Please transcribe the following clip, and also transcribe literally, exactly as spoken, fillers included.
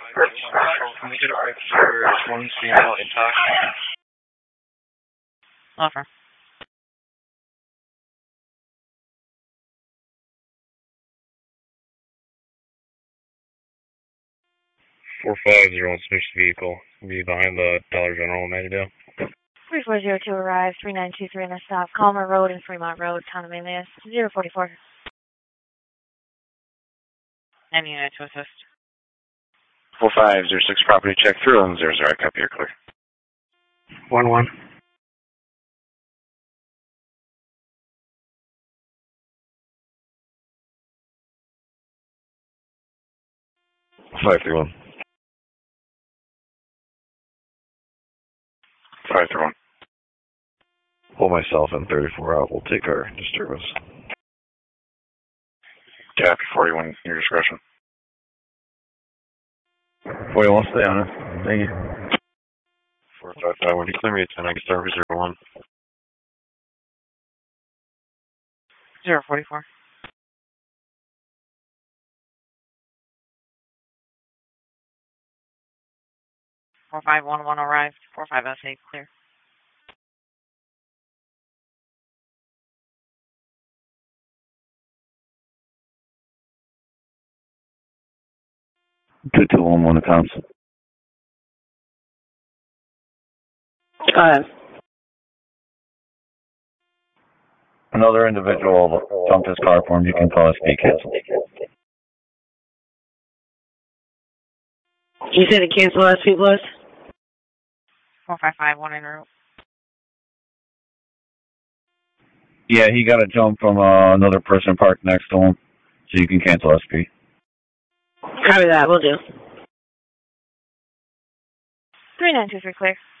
Can we get a breakfast for one female intox? Offer. four five zero one Smith's vehicle. Be behind the Dollar General in Mattydale. three four zero two arrived, three nine two three on the stop, Calmer Road and Fremont Road, Town of Alias, zero forty four. Any unit to assist. four five zero six property check through and zero zero, I copy, you're clear. one one. five three one. five three one. Pull myself in thirty-four out. We'll take our disturbance. Copy, forty-one, your discretion. forty-one, stay on it. Thank you. four five five, when you clear me at ten, I can start with zero one. zero forty-four. four five one one arrived, four five S eight clear. two two one one accounts. Go ahead. Another individual jumped his car for him. You can call S P cancel. You said it cancel S P plus? four five five one en route. Yeah, he got a jump from uh, another person parked next to him, so you can cancel S P. Copy that, we'll do. three nine two three clear.